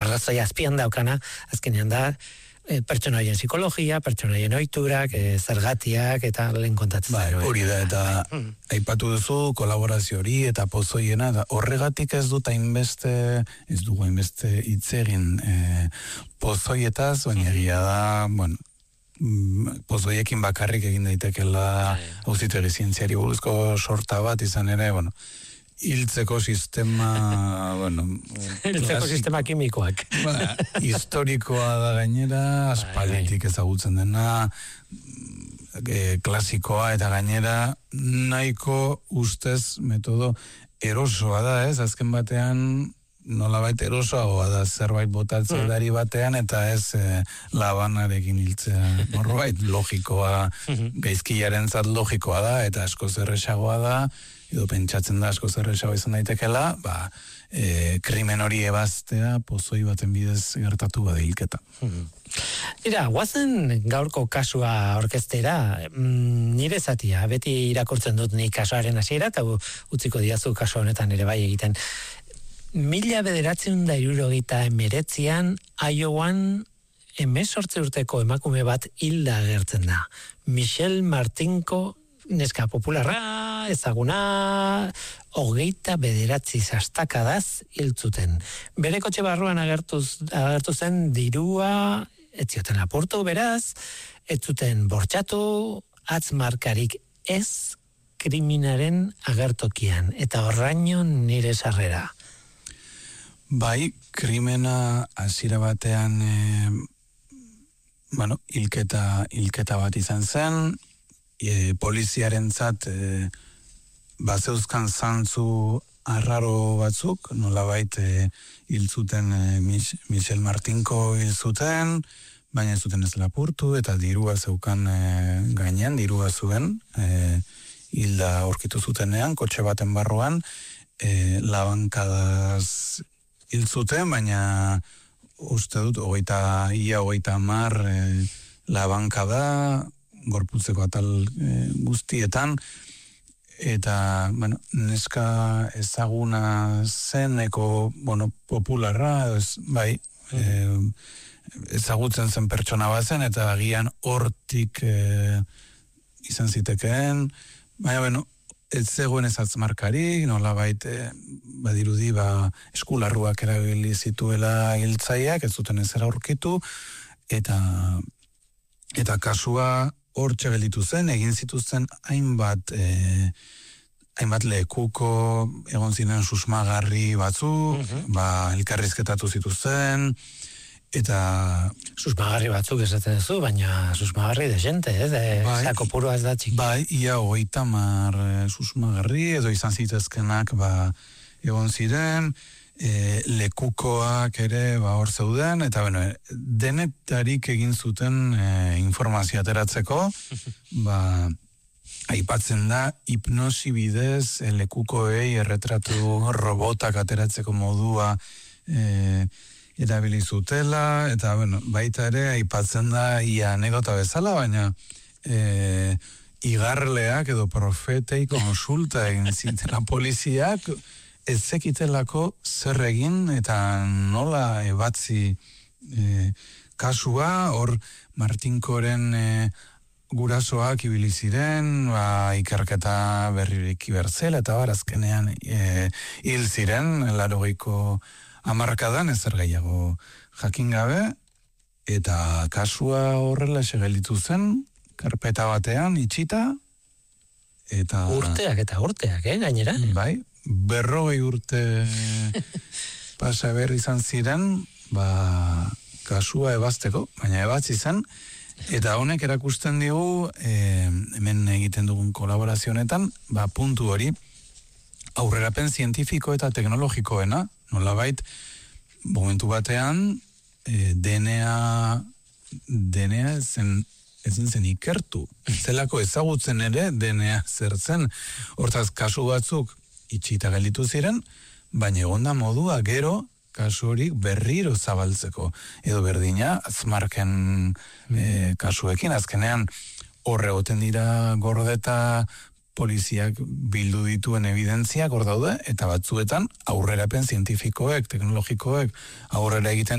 arrazoi azpian daukana, azkenean da, pertsonaien psikologia, pertsonaien ohiturak, zergatiak, eta lehen kontatzen. Hori da, eta aipatu duzu kolaborazio hori, eta pozoiena, da horregatik ez dugu hainbeste hitz egin pozoietaz, baina egia da, pozoiekin bakarrik egin daitekela auzitegi zientziari buruzko sorta bat izan ere, hiltzeko sistema, hiltzeko sistema kimikoak. Historikoa da gainera, aspalditik ezagutzen dena, klasikoa, eta gainera nahiko ustez metodo erosoa da, azken batean nolabait erosoagoa da zerbait botatzea dari batean, eta ez labanarekin hiltzea. Norbait logikoa, gaizkilaren zat logikoa da, eta asko zerrexagoa da, edo pentsatzen da asko zerrexagoa izan daitekela, krimen hori ebaztea pozoi baten bidez gertatu bada hilketa. Guazen gaurko kasua orkestera, nire zatia, beti irakurtzen dut ni kasuaren hasiera, eta utziko diazu kasu honetan ere bai egiten. 1979an Iowan 18 urteko emakume bat hilda agertzen da. Michelle Martinko, neska popularra, ezaguna, 29 sastakadaz hiltzuten. Bere kotxe barruan agertu zen dirua, ez zioten lapurtu beraz, ez zuten bortxatu, atzmarkarik ez kriminaren agertokian, eta horraino nire sarrera. Bai, krimena hasiera batean hilketa bat izan zen, poliziarentzat bazeuzkan zantzu arraro batzuk, nolabait hiltzuten Michelle Martinko hiltzuten, baina ez zuten ez lapurtu, eta dirua zeukan gainean, dirua zuen, hilda aurkitu zutenean, kotxe baten barruan, labankadaz hiltzuten, baina uste dut, 30 labankada, gorputzeko atal guztietan, eta, neska ezaguna zeneko, popularra, ezagutzen zen pertsona bazen, eta agian hortik izan zitekeen, baina, ez zegoen ez atzmarkari, nolabait badirudi eskularruak erabili zituela hiltzaileak, ez zuten ezera aurkitu, eta kasua hortxe gelditu zen, egin zituzten hainbat lekuko egon ziren susmagarri batzuk, elkarrizketatu zituzten, eta susmagarri batzuk esaten duzu, baina susmagarri de gente, zako purua ez da txiki. Bai, ia 30 susmagarri, edo izan zitezkenak egon ziren, lekukoak ere hor zeuden, eta denetarik egin zuten informazio ateratzeko, aipatzen da hipnosi bidez lekukoei erretratu robotak ateratzeko modua erabili zutela, eta baita ere aipatzen da ia anekdota bezala, baina igarleak edo profetei konsulta egin zitela poliziak, ez zekitelako zer egin eta nola ebatzi kasua, hor Martinkoren gurasoak ibili ziren, ikerketa berririk ibertzela, eta azkenean hil ziren, 80ko hamarkadan ezer gehiago jakin gabe, eta kasua horrela gelditu zen, karpeta batean itxita, eta urteak, gainera? Bai, 40 urte pasa berri izan ziren, kasua ebazteko, baina ebatzi zen, eta honek erakusten digu, hemen egiten dugun kolaborazionetan, puntu hori, aurrerapen zientifiko eta teknologikoena, nolabait, momentu batean, DNA ezen zen ikertu. Zelako ezagutzen ere DNA zertzen. Hortaz, kasu batzuk itxita gelditu ziren, baina egonda modua gero kasu horik berriro zabaltzeko. Edo berdina, atzmarken kasuekin, azkenean horre goten dira gordeta poliziak bildu dituen evidentziak hor daude, eta batzuetan aurrerapen zientifikoek, teknologikoek aurrera egiten